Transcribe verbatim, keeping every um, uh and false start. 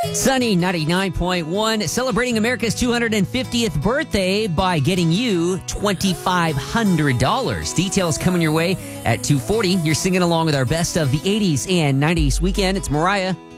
Sunny ninety-nine point one, celebrating America's two hundred fiftieth birthday by getting you two thousand five hundred dollars. Details coming your way at two forty. You're singing along with our best of the eighties and nineties weekend. It's Mariah.